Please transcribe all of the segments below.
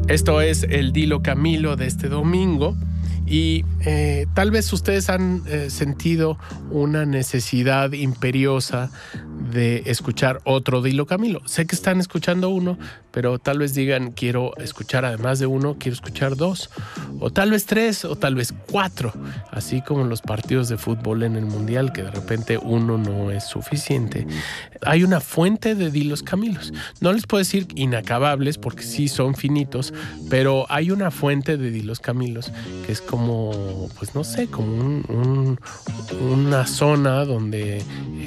Esto es el Dilo Camilo de este domingo y tal vez ustedes han sentido una necesidad imperiosa de escuchar otro Dilo Camilo. Sé que están escuchando uno, pero tal vez digan, quiero escuchar además de uno, quiero escuchar dos, o tal vez tres, o tal vez cuatro, así como los partidos de fútbol en el Mundial, que de repente uno no es suficiente. Hay una fuente de Dilos Camilos. No les puedo decir inacabables, porque sí son finitos, pero hay una fuente de Dilos Camilos, que es como, pues no sé, como una zona donde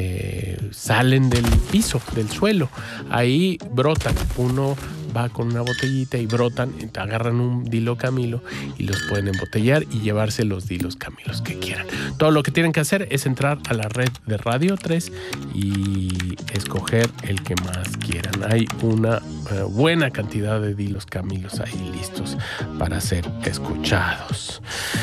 salen del piso, del suelo. Ahí brotan. Uno va con una botellita y brotan, agarran un Dilo Camilo y los pueden embotellar y llevarse los Dilos Camilos que quieran. Todo lo que tienen que hacer es entrar a la red de Radio 3 y escoger el que más quieran. Hay una buena cantidad de Dilos Camilos ahí listos para ser escuchados.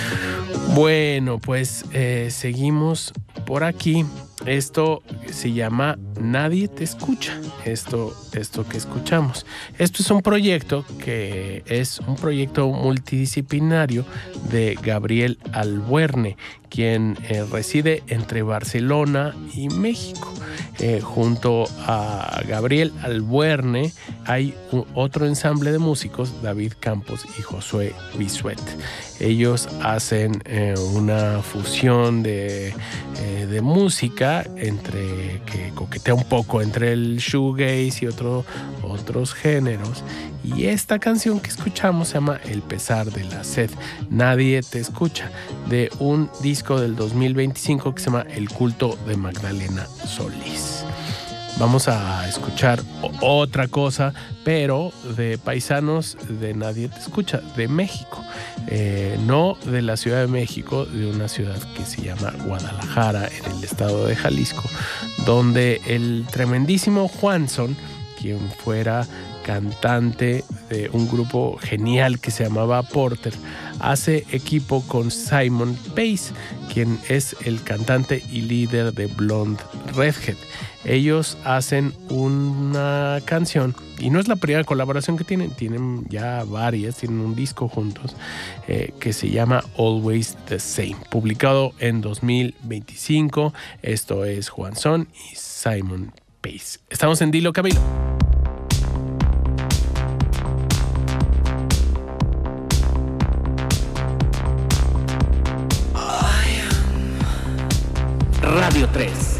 Bueno, pues seguimos por aquí. Esto se llama Nadie te escucha. Esto que escuchamos. Esto es un proyecto que es un proyecto multidisciplinario de Gabriel Albuerne, quien reside entre Barcelona y México. Junto a Gabriel Albuerne hay otro ensamble de músicos, David Campos y Josué Bisuet. Ellos hacen una fusión de música que coquetea un poco entre el shoegaze y otros géneros. Y esta canción que escuchamos se llama El pesar de la sed, Nadie te escucha, de un disco del 2025 que se llama El culto de Magdalena Solís. Vamos a escuchar otra cosa, pero de paisanos de Nadie te escucha, de México. No de la Ciudad de México, de una ciudad que se llama Guadalajara, en el estado de Jalisco, donde el tremendísimo Juanson, quien fuera cantante de un grupo genial que se llamaba Porter, hace equipo con Simon Pace, quien es el cantante y líder de Blonde Redhead. Ellos hacen una canción, y no es la primera colaboración que tienen ya varias, tienen un disco juntos, que se llama Always the Same, publicado en 2025. Esto es Juanson y Simon Pace. Estamos en Dilo Camilo. Radio 3.